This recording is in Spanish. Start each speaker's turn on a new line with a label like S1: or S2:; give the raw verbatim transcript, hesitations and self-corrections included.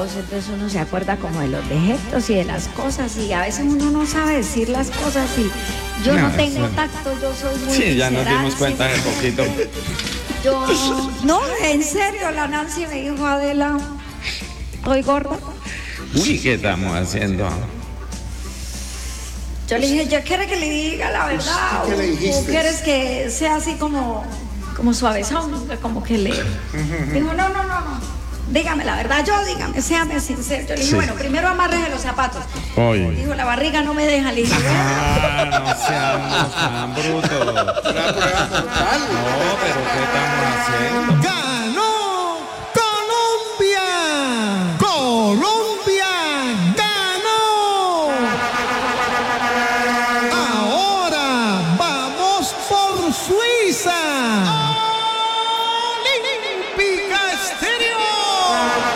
S1: voz, entonces uno se acuerda como de los defectos y de las cosas, y a veces uno no sabe decir las cosas, y yo no, no tengo sí. tacto, yo soy muy
S2: Sí, ya nos dimos cuenta de poquito.
S1: Yo, no, en serio, la Nancy me dijo, Adela, estoy gorda.
S2: Uy, ¿qué estamos haciendo?
S1: Yo le dije, ¿ya quiere que le diga la verdad?
S3: ¿Qué le dijiste?
S1: ¿O quieres que sea así como, como suavezón? Como que le... Uh-huh. Dijo, no, no, no, no. Dígame la verdad, yo dígame, séame sincero. Yo le dije, sí. bueno, primero amárrese los zapatos.
S2: Oye.
S1: Dijo, la barriga no me deja. Le dije,
S2: ah, no seamos tan brutos.
S3: Una prueba total.
S2: No, pero ¿qué estamos haciendo?